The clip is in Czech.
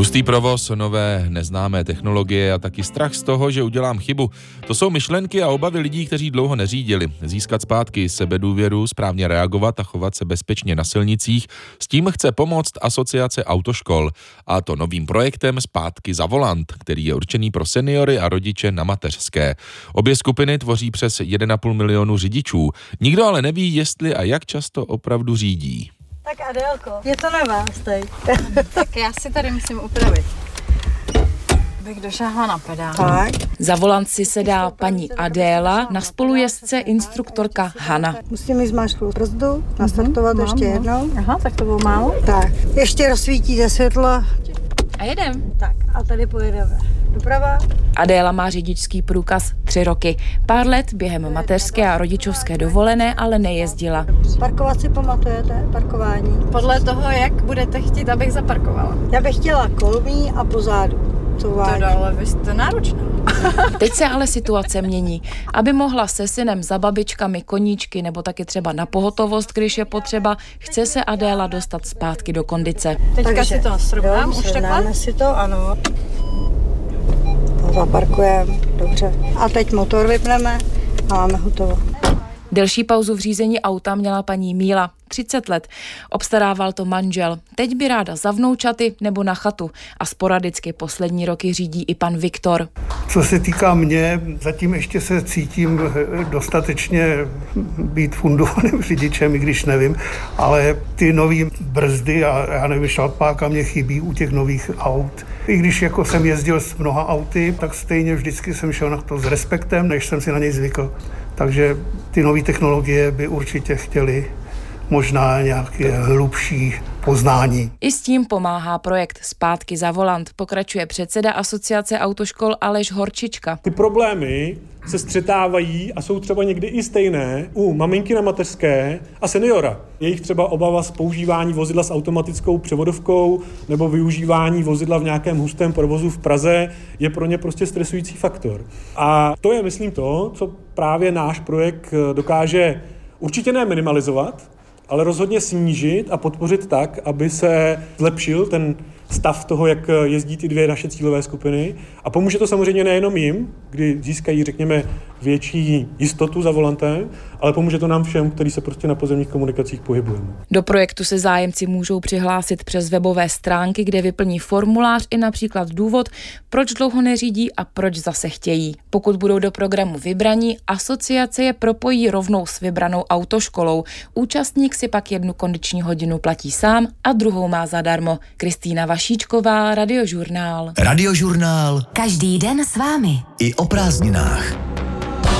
Hustý provoz, nové neznámé technologie a taky strach z toho, že udělám chybu. To jsou myšlenky a obavy lidí, kteří dlouho neřídili. Získat zpátky sebedůvěru, správně reagovat a chovat se bezpečně na silnicích, s tím chce pomoct Asociace autoškol. A to novým projektem Zpátky za volant, který je určený pro seniory a rodiče na mateřské. Obě skupiny tvoří přes 1,5 milionu řidičů. Nikdo ale neví, jestli a jak často opravdu řídí. Tak Adélko, je to na vás teď. Tak já si tady musím upravit. Bych došáhla na pedál. Tak. Za volant si sedá paní Adéla, na spolujezdce instruktorka Hana. Musím jít zmáčknout brzdu, nastartovat ještě jednou. Aha, tak to bylo málo. Tak, ještě rozsvítíte světlo. A jedem. Tak, a tady pojedeme doprava. Adéla má řidičský průkaz 3 roky. Pár let během mateřské a rodičovské dovolené ale nejezdila. Parkovat si pamatujete? Parkování. Podle toho, jak budete chtít, abych zaparkovala. Já bych chtěla kolmí a pozadu. To dále, vy jste náročná. Teď se ale situace mění. Aby mohla se synem za babičkami, koníčky nebo taky třeba na pohotovost, když je potřeba, chce se Adéla dostat zpátky do kondice. Teďka si to srovnám, už takhle? si to, ano. Zaparkujeme, dobře. A teď motor vypneme a máme hotovo. Delší pauzu v řízení auta měla paní Míla, 30 let. Obstarával to manžel. Teď by ráda za vnoučaty nebo na chatu. A sporadicky poslední roky řídí i pan Viktor. Co se týká mě, zatím ještě se cítím dostatečně být fundovaným řidičem, i když nevím, ale ty nový brzdy a já nevím, šalpáka mě chybí u těch nových aut. I když jako jsem jezdil s mnoha auty, tak stejně vždycky jsem šel na to s respektem, než jsem si na něj zvykl. Takže ty nové technologie by určitě chtěly možná nějaké hlubší poznání. I s tím pomáhá projekt Zpátky za volant, pokračuje předseda Asociace autoškol Aleš Horčička. Ty problémy se střetávají a jsou třeba někdy i stejné u maminky na mateřské a seniora. Jejich třeba obava z používání vozidla s automatickou převodovkou nebo využívání vozidla v nějakém hustém provozu v Praze je pro ně prostě stresující faktor. A to je, myslím, to, co právě náš projekt dokáže určitě ne minimalizovat, ale rozhodně snížit a podpořit tak, aby se zlepšil ten stav toho, jak jezdí ty dvě naše cílové skupiny. A pomůže to samozřejmě nejenom jim, kdy získají, řekněme, větší jistotu za volantem, ale pomůže to nám všem, kteří se prostě na pozemních komunikacích pohybujeme. Do projektu se zájemci můžou přihlásit přes webové stránky, kde vyplní formulář i například důvod, proč dlouho neřídí a proč zase chtějí. Pokud budou do programu vybraní, asociace je propojí rovnou s vybranou autoškolou. Účastník si pak 1 kondiční hodinu platí sám a druhou má zadarmo. Kristýna Vašíčková, Radiožurnál. Radiožurnál. Každý den s vámi. I o prázdninách.